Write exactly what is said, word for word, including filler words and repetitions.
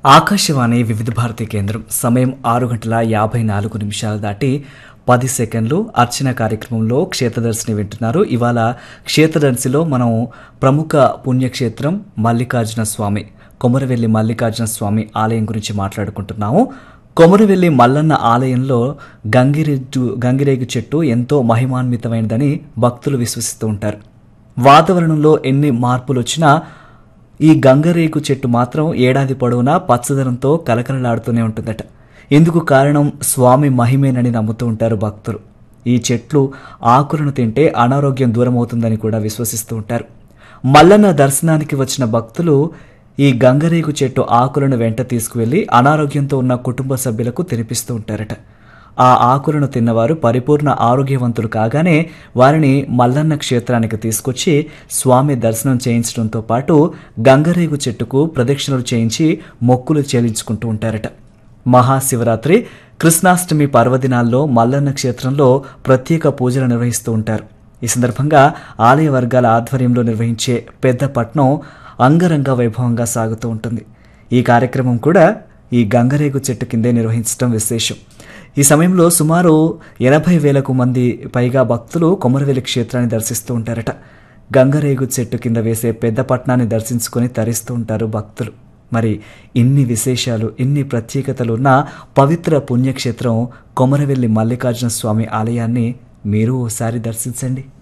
ఆకాశవాణి వివిధ భారతి కేంద్రం సమయం ఆరు గంటల యాభై నాలుగు నిమిషాలు దాటి పది సెకండ్లు అర్చన కార్యక్రమంలో క్షేత్రదర్శిని వింటున్నారు. ఇవాళ క్షేత్రదర్శిలో మనం ప్రముఖ పుణ్యక్షేత్రం మల్లికార్జున స్వామి కొమరవెల్లి మల్లికార్జున స్వామి ఆలయం గురించి మాట్లాడుకుంటున్నాము. కొమరవెల్లి మల్లన్న ఆలయంలో గంగిరెద్దు గంగిరేగు చెట్టు ఎంతో మహిమాన్వితమైనదని భక్తులు విశ్వసిస్తూ ఉంటారు. వాతావరణంలో ఎన్ని మార్పులు వచ్చినా ఈ గంగరేగు చెట్టు మాత్రం ఏడాది పొడవునా పచ్చదనంతో కలకలలాడుతూనే ఉంటుందట. ఇందుకు కారణం స్వామి మహిమేనని నమ్ముతూ ఉంటారు భక్తులు. ఈ చెట్లు ఆకులను తింటే అనారోగ్యం దూరమవుతుందని కూడా విశ్వసిస్తూ ఉంటారు. మల్లన్న దర్శనానికి వచ్చిన భక్తులు ఈ గంగరేగు చెట్టు ఆకులను వెంట తీసుకువెళ్లి అనారోగ్యంతో ఉన్న కుటుంబ సభ్యులకు తినిపిస్తూ ఉంటారట. ఆ ఆకులను తిన్నవారు పరిపూర్ణ ఆరోగ్యవంతులు కాగానే వారిని మల్లన్న క్షేత్రానికి తీసుకొచ్చి స్వామి దర్శనం చేయించడంతో పాటు గంగరేగు చెట్టుకు ప్రదక్షిణలు చేయించి మొక్కులు చెల్లించుకుంటూ ఉంటారట. మహాశివరాత్రి, కృష్ణాష్టమి పర్వదినాల్లో మల్లన్న క్షేత్రంలో ప్రత్యేక పూజలు నిర్వహిస్తూ ఉంటారు. ఈ సందర్భంగా ఆలయ వర్గాల ఆధ్వర్యంలో నిర్వహించే పెద్ద పట్నం అంగరంగ వైభవంగా సాగుతూ ఉంటుంది. ఈ కార్యక్రమం కూడా ఈ గంగరేగు చెట్టు కిందే నిర్వహించడం విశేషం. ఈ సమయంలో సుమారు ఎనభై వేలకు మంది పైగా భక్తులు కొమరవెల్లి క్షేత్రాన్ని దర్శిస్తూ ఉంటారట. గంగరేగు చెట్టు కింద వేసే పెద్ద పట్నాన్ని దర్శించుకొని తరిస్తూ ఉంటారు భక్తులు. మరి ఇన్ని విశేషాలు, ఇన్ని ప్రత్యేకతలు ఉన్న పవిత్ర పుణ్యక్షేత్రం కొమరవెల్లి మల్లికార్జున స్వామి ఆలయాన్ని మీరు ఓసారి దర్శించండి.